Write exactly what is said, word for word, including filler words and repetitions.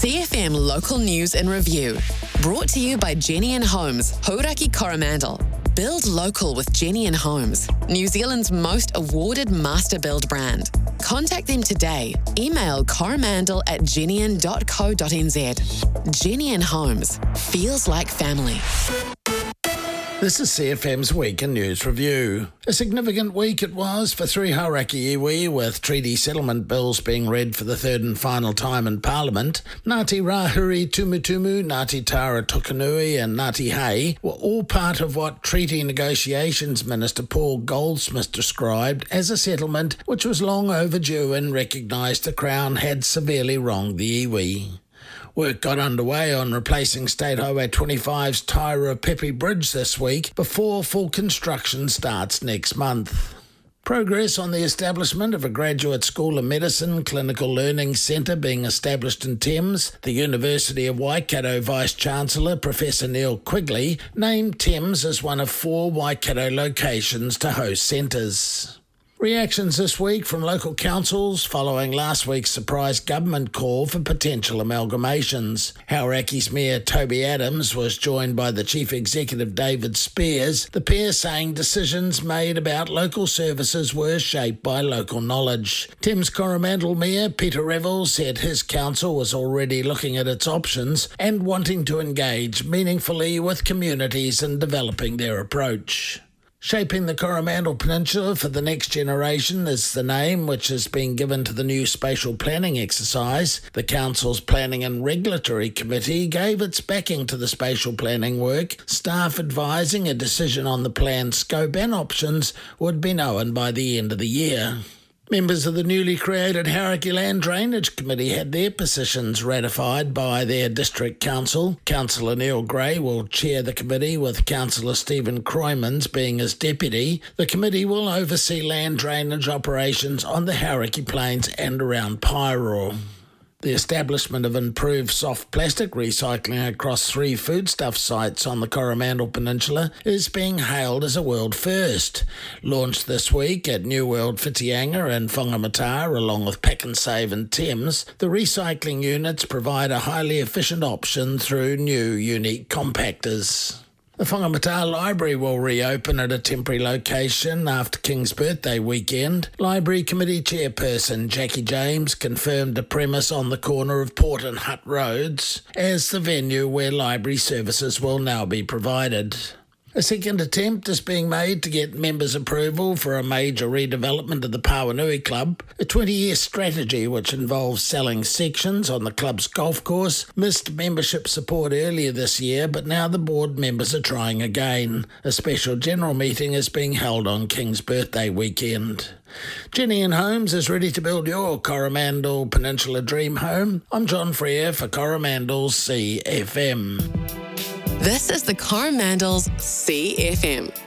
C F M Local News and Review. Brought to you by Jenny and Homes, Hauraki Coromandel. Build local with Jenny and Homes, New Zealand's most awarded master build brand. Contact them today. Email coromandel at jennian dot co dot n z. Jenny and Homes. Feels like family. This is C F M's Week in News Review. A significant week it was for three Hauraki iwi, with treaty settlement bills being read for the third and final time in Parliament. Ngāti Rahuri Tumutumu, Ngāti Tara Tukunui and Ngāti Hei were all part of what Treaty Negotiations Minister Paul Goldsmith described as a settlement which was long overdue and recognised the Crown had severely wronged the iwi. Work got underway on replacing State Highway twenty-five's Tairua-Pepe Bridge this week before full construction starts next month. Progress on the establishment of a graduate school of medicine clinical learning centre being established in Thames. The University of Waikato Vice-Chancellor Professor Neil Quigley named Thames as one of four Waikato locations to host centres. Reactions this week from local councils following last week's surprise government call for potential amalgamations. Hauraki's Mayor Toby Adams was joined by the Chief Executive David Spears, the pair saying decisions made about local services were shaped by local knowledge. Thames Coromandel Mayor Peter Revel said his council was already looking at its options and wanting to engage meaningfully with communities in developing their approach. Shaping the Coromandel Peninsula for the Next Generation is the name which has been given to the new spatial planning exercise. The Council's Planning and Regulatory Committee gave its backing to the spatial planning work, staff advising a decision on the planned scope and options would be known by the end of the year. Members of the newly created Hauraki Land Drainage Committee had their positions ratified by their district council. Councillor Neil Gray will chair the committee, with Councillor Stephen Croymans being his deputy. The committee will oversee land drainage operations on the Hauraki Plains and around Paeroa. The establishment of improved soft plastic recycling across three foodstuff sites on the Coromandel Peninsula is being hailed as a world first. Launched this week at New World Whitianga and Whangamata, along with Pack and Save and Thames, the recycling units provide a highly efficient option through new unique compactors. The Whangamata Library will reopen at a temporary location after King's Birthday weekend. Library Committee Chairperson Jackie James confirmed a premise on the corner of Port and Hutt Roads as the venue where library services will now be provided. A second attempt is being made to get members' approval for a major redevelopment of the Pawanui Club. A twenty-year strategy which involves selling sections on the club's golf course missed membership support earlier this year, but now the board members are trying again. A special general meeting is being held on King's Birthday weekend. Jenny and Homes is ready to build your Coromandel Peninsula dream home. I'm John Freer for Coromandel's C F M. This is the Coromandel's C F M.